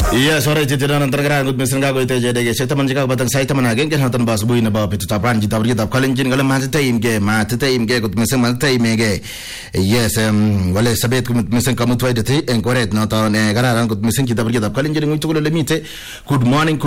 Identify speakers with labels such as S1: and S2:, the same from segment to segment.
S1: Yes, alright, ito na ng targaraan kung minsan gagawin tayo dyan. Siya taman siya kabatang sa itaman ageng kaya natin ba subuhin na ba pitutapan kita berita kalenjin kalau matitaim ke kung minsan matitaim ke. Yes, wala sabit kung minsan kamu tuai deti encourage no tahun garaan kung minsan kita berita kalenjin ng ito ko limite. Good morning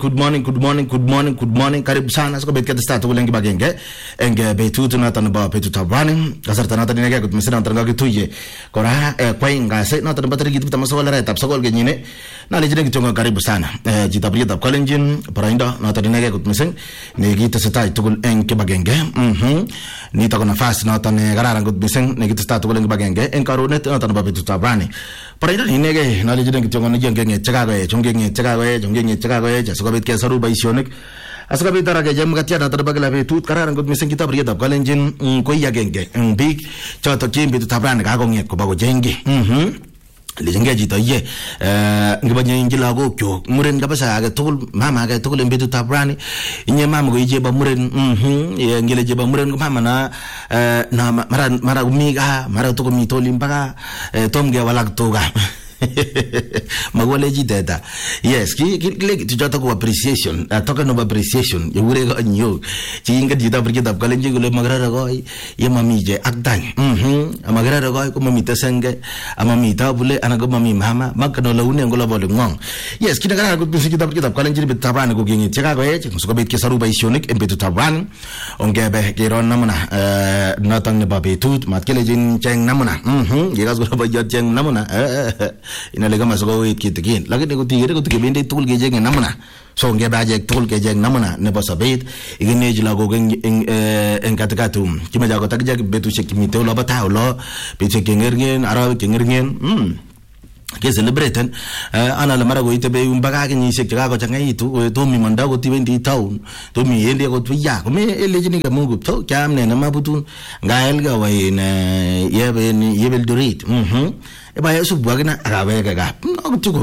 S1: karib sana sa kabit kita start ulang gibageng ke enge betutu natin ba pitutapan kasar tanatan ni kung minsan natin gagawin kora kwaing kasi natin ba tergit kita masawala retap sagol ganyan na lejene kitonga karibu sana jita berita kalenjin parainda na tadinege kutmiseng ne gita setai tugul enke bagenge ni ta kona fast na tane gararang kutmiseng ne gita sta tugul enke bagenge enkaronet na tan babitu tabani parainda ni nege na lejene kitonga ne genge chagago jongenge chagago jasugabit ke saru baisionik asukabit tarage jam gatia na tan bagala betut gararang kutmiseng kita berita kalenjin ko ya genge big chato kimbi tabani ga gonge ko bago jenge Lijengga jito ye ngibanya injila go kyo muren kabasa aga tugul mama aga tugul embetu tabrani inye mama go ije ba muren ye ngile je ba muren go mama na mara umiga mara to mi to limbaga tomge walak toga magwale jiteta yes ki tujata ko appreciation toka no appreciation ye ure go nyo jinga jita berkita kalenji go le magrara go ye mamije akdan magrara go ko mamita senge amamita bule anago mami mama makano laune ngola bole ngong yes kita gara go kita berkita kalenji betaban go gingi cheka go ye so bet ke saruba isionik embetu taban ongebe kiron namuna natang ne babetut matkele jin cheng namuna ye gas go ba cheng namuna inalega masogo kitkin lakini kutigere kutigibinde tul gejeng namna so nge baje tul gejeng namna ne basabit igene jila go en katakatu kimaja ko takja betu shekimite lo batao lo betu kengergen ara kengergen ke celebraten ana la marago itebe umbaga ke ni sekja ko changa itu to mi manda ko tibendi town to mi yende ko tuya ko me elejini ga mungu to kamne na mabutun ngael ga wayne yebel durit ba yesu bwagina arabe ga no tuko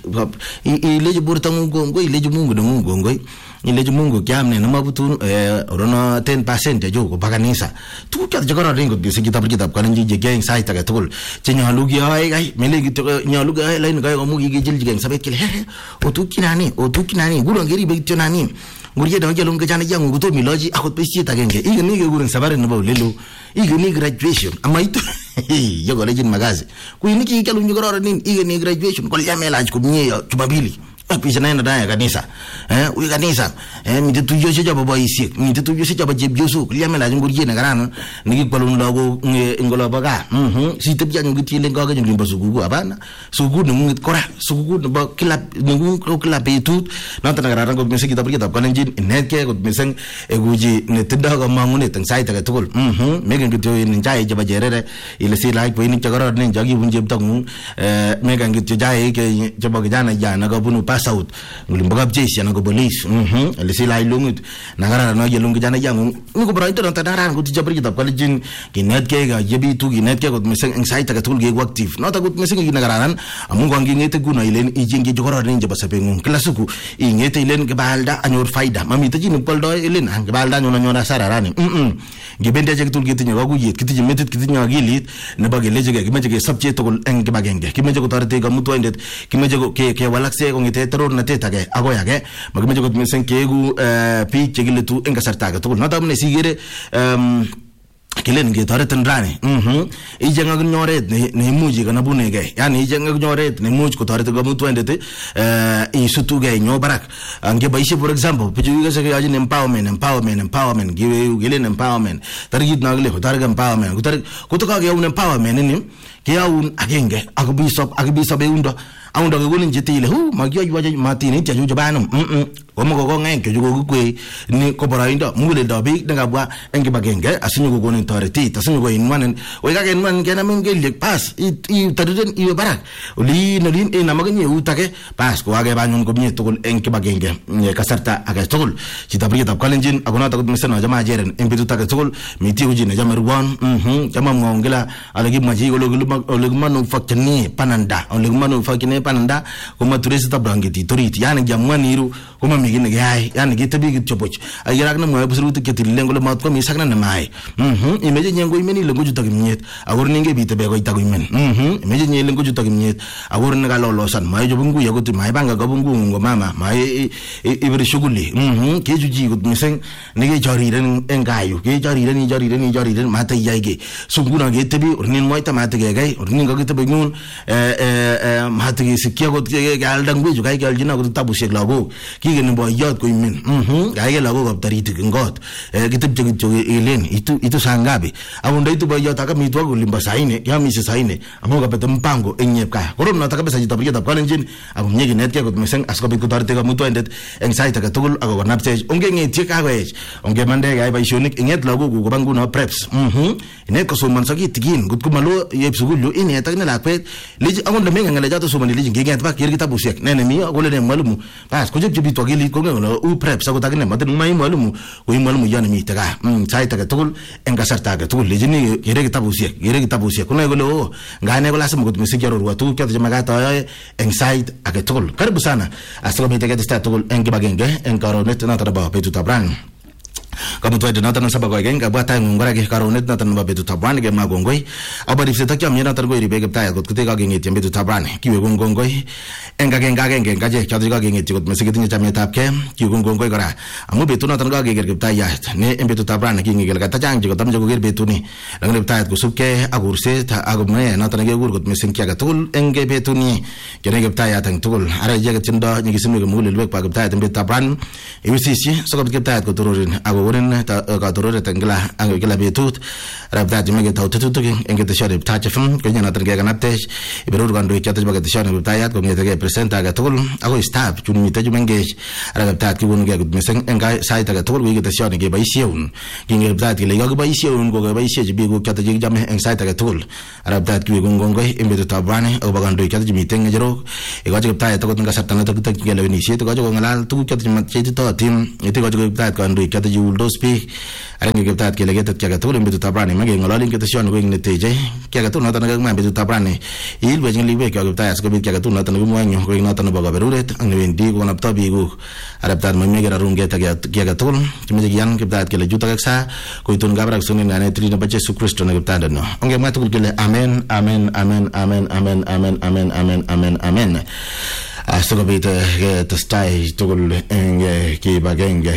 S1: ileje burta mungu ileje mungu do mungu ileje mungu kamne na mabutun rono 10% jo ko baganisa tu ka jogora ringo bisi kitab kalenji je gang sai ta tol chenyo lugi ay gai melegi to nyalugi ay lain gai ko mugi gijil gang sabet kile o tu kinani guro ngeri be tionani ngurje da ngelum ga jana jangu to miloji akot pesi ta genge igni ge gurun sabare no lelu igni graduation ama itu yogo lejin magazi kuini ki kelu nyugoro nin igni graduation ko yamela ko nyeyo chubabili apisa naenda daya kanisa uyi kanisa mite tujo seja baba isi mite tujo seja baba jebjosu yamela ngurje na garano nigi kwalun lago ngola baga si tebja ngiti lenga ga ngimba sugugu abana sugugu ngit kora sugugu ba kilap ngu kilap itu nanta garano go mese kita berita kalenjin netke go mesen eguji ne tedda ga mangune tang sai ta tugul megen gito ni jai jaba jerere ile si like bo ni chagara ni jagi bunje tang megen gito jai ke jaba ga jana ga bunu saud ngulimbaga bjeshi na go bolis le sila ilungut nagara no yelung jana yang ngo bro itu nanta daran go tijabri kita kalenjin kinet ke ga yebi tu kinet ke go mesen insight ta tul ge active no ta go mesen gi nagaranan amungo angi ngete guna ilen ijingi jogora ni jaba sapengu klasuku ingete ilen ke balda anyor faida mami tajin poldo ilen ang balda nyona sararani gibende je tul gitu nyago yit kiti metet kiti nyagilit ne bage leje ge kimeje ge subject to eng ke bagenge kimeje go tarte ga mutu endet kimeje go ke walakse go ngite teror na teta ge ago ya ge magimeje go mesen ke gu pi chegile tu enga sarta ga to na tamne sigere kilen ge tare tandrani ijanga gnore ne muji kana bunege yani ijanga gnore ne muji ko tare ga mutu endete isutu ge nyo barak ange baisi for example piju ga se ga ajin empowerment give gilen empowerment targit nagle ho targa empowerment ko to ka ge un empowerment ni ke un agenge agbiso be undo aunda ga golin jitile hu magyo waje matini tya jujo banum omo go ngenge jugo gwe ni ko barainda mugule dabi daga bwa enge bagenge asinyo go gonin authority tasinyo go inwan we ga inwan kena men gele pas I taduden I barak oli nolin e namagni utake pas ko age banyon ko mi tugul enge bagenge kasarta aga tugul citabri tab kalenjin agona tagud misana jama jeren embitu take tugul miti uji na jama ruwan jama ngongela alagi maji go lo manufacturing pananda ole manufacturing pananda kuma turesi tabrangeti toriti yani jamwaniru kuma migine gai yani gitebi gitchopoch ayirak na mwa busrutu ketilengo le mat ko mi sakna na mai imeje nyengo imeni lengo juta kimnyet agor ninge bite be ko itago imen imeje nye lengo juta kimnyet agor na lolosan mai jobungu yaguti mai banga gobungu ngo mama mai ibri shuguli kejuji gut miseng nige jariren engayu ke jariren mata yaige sunguna gitebi urnin moita mata gai urnin go gitebi ngun mata ge sikya got ge aldang bi jugai gal jina gut tabu shek lago kigen bo yot ko imen gai lago go tariti ngot giteb jogi elen itu sangabe abunda itu bo yot aka mitwa go limba saine ya mi se saine amoga betem pango enyepka koron na taka besa jitabriya tap kalenjin abu nyegi net ke go meseng asko bi kutarte ga mutu endet anxiety ka tugul ago napche onge ngeti ka wech onge mande gai ba shonik inget lago go bangu na preps inet ko suman sagi tigin gut kumalo yep sugulu ini etak ne lakpet liji agon de menga ngala jato suman liji ngeget ba kirgi tabu sek nene mi agole ne malumu pas ko jib to gili ko ngalo u preps ago tagne maden mai malumu ko malumu yana mi taga sai taga tugul enga sarta ga tugul liji ni kirgi tabu sek ko ngalo ngane gola sam gut mesigero ruatu ke jamaga to anxiety aga tugul karibu sana aslo mi taga sta tugul engi bagenge enkaronet na taraba petu tabran kamu tuai donatan sabagai geng kabata ngora ge karonet natan ba betu tabran ge magongoi abadi fita kyam yana targo iri be gepta got kute ga ge ngeti betu tabran kiwe gongongoi enga je chadri ga ge ngeti got mesigeti nya chameta apke kiwe gongongoi gara amu betu natan ga ge gepta ya ne betu tabran ge ngel kata jang jo tam jo ge betu ni lang gepta ko subke agurse ta agumne natan ge gur got mesing kya ga tul enge betu ni ge gepta ya tang tul ara je ge tindo ni gismu ge mulil be pa gepta betu tabran ibisi so gepta ko tururin wonen ta ka torore tangla ang gela betut rabda jimege ta tutu enge te share ta chefum ko nyana terge ganate iberur gando ikata baga te share tayat ko ngete ge presenta ga tol ago staff chuni te jumenge rabda ki won ge meseng enga sai ta ga tol ge te share ge baisieun kinge rabda ki le ga baisieun go ge baisieun bi go kata ge jam eng sai ta ga tol rabda ki go ngongo imbe ta bane o bagando ikata jimi tenge jero e ga ge ta ta ko nga satana ta ge le ni sie to ga go ngala tu kata jima che to tim ite ga ge ta ko ando ikata ji do speak arengi geptat ke legetat kya gatul betu tabrani mage ngolali ke tsion go ngne teje kya gatul natan ga ma betu tabrani il bejing libe kya geptat asko bit kya gatul natan go manyo go natan baga beruret ang wendi go napta bigu adaptar mage garung geta kya gatul kimje gian geptat ke le juta kaksa ko itun gabrak sunin ngane trina bache su kristo na geptat no onge matul ke le amen asto bit ke testai tugul enge ki bagenge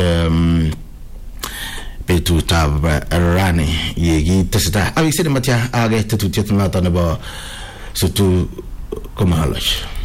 S1: betu tabrani yegi tesda abi sene matia age tetu tetna tanaba sutu komalos